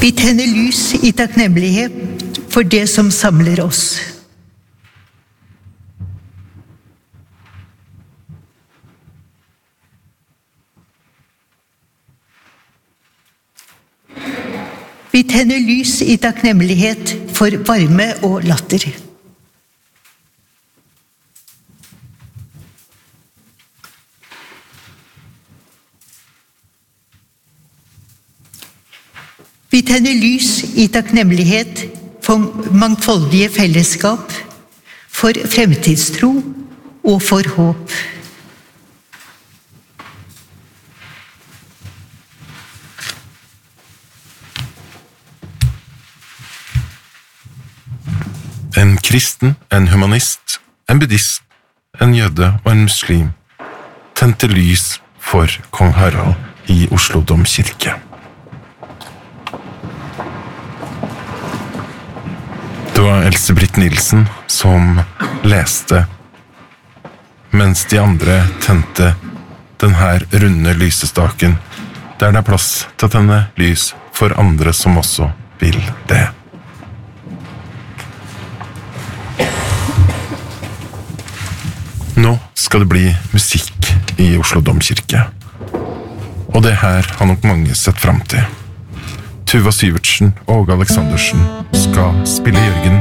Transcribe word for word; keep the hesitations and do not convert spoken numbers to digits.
Vi tenner lys i takknemlighet for det som samler oss. Vi tenner lys i takknemlighet for varme og latter. Vi tenner lys i takknemlighet for mangfoldige fellesskap, for fremtidstro og for håp. En kristen, en humanist, en buddhist, en jøde og en muslim tente lys for kong Harald i Oslo domkirke. Det var Else-Britt Nilsen som leste, mens de andre tente den her runde lysestaken, der det er plass til å tenne lys for andre som også vil det. Nå skal det bli musikk i Oslo domkirke, og det her har nok mange sett frem til. Tuva Syvertsen og Åge Aleksandersen skal spille Jørgen